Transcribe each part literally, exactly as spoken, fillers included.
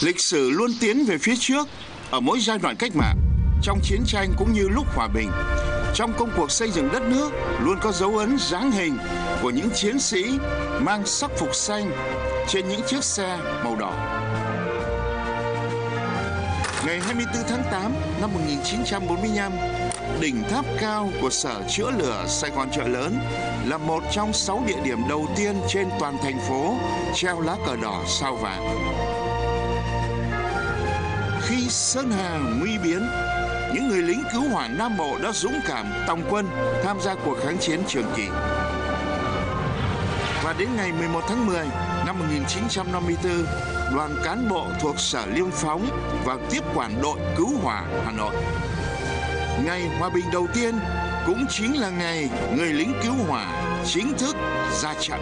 Lịch sử luôn tiến về phía trước ở mỗi giai đoạn cách mạng, trong chiến tranh cũng như lúc hòa bình. Trong công cuộc xây dựng đất nước luôn có dấu ấn dáng hình của những chiến sĩ mang sắc phục xanh trên những chiếc xe màu đỏ. Ngày hai mươi tư tháng tám năm một nghìn chín trăm bốn mươi lăm, đỉnh tháp cao của Sở Chữa Lửa Sài Gòn Chợ Lớn là một trong sáu địa điểm đầu tiên trên toàn thành phố treo lá cờ đỏ sao vàng. Khi Sơn Hà nguy biến, những người lính cứu hỏa Nam Bộ đã dũng cảm tòng quân tham gia cuộc kháng chiến Trường Kỳ. Và đến ngày mười một tháng mười năm một nghìn chín trăm năm mươi tư, đoàn cán bộ thuộc Sở Liêm Phóng vào tiếp quản đội cứu hỏa Hà Nội. Ngày hòa bình đầu tiên cũng chính là ngày người lính cứu hỏa chính thức ra trận.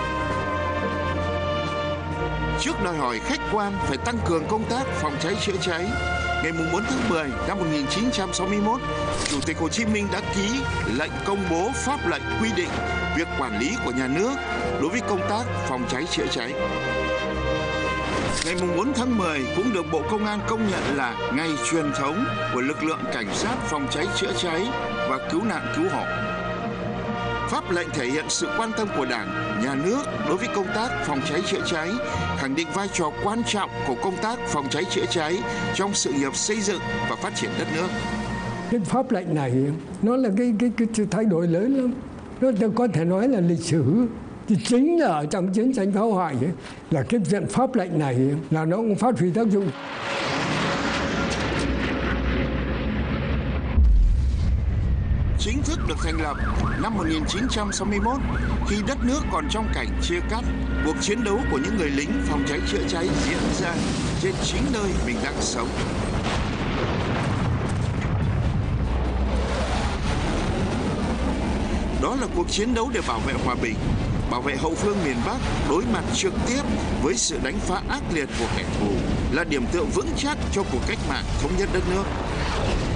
Trước đòi hỏi khách quan phải tăng cường công tác phòng cháy chữa cháy, ngày bốn tháng mười năm một nghìn chín trăm sáu mươi mốt, Chủ tịch Hồ Chí Minh đã ký lệnh công bố pháp lệnh quy định việc quản lý của nhà nước đối với công tác phòng cháy chữa cháy. Ngày bốn tháng mười cũng được Bộ Công an công nhận là ngày truyền thống của lực lượng cảnh sát phòng cháy chữa cháy và cứu nạn cứu hộ. Pháp lệnh thể hiện sự quan tâm của Đảng, Nhà nước đối với công tác phòng cháy chữa cháy, khẳng định vai trò quan trọng của công tác phòng cháy chữa cháy trong sự nghiệp xây dựng và phát triển đất nước. Cái pháp lệnh này nó là cái cái cái sự thay đổi lớn lắm. Nó có thể nói là lịch sử. Thì chính là ở trong chiến tranh phá hoại ấy, là cái viện pháp lệnh này là nó cũng phát huy tác dụng. Chính thức được thành lập năm một nghìn chín trăm sáu mươi mốt, khi đất nước còn trong cảnh chia cắt, cuộc chiến đấu của những người lính phòng cháy chữa cháy diễn ra trên chính nơi mình đang sống. Đó là cuộc chiến đấu để bảo vệ hòa bình, bảo vệ hậu phương miền Bắc đối mặt trực tiếp với sự đánh phá ác liệt của kẻ thù, là điểm tựa vững chắc cho cuộc cách mạng thống nhất đất nước.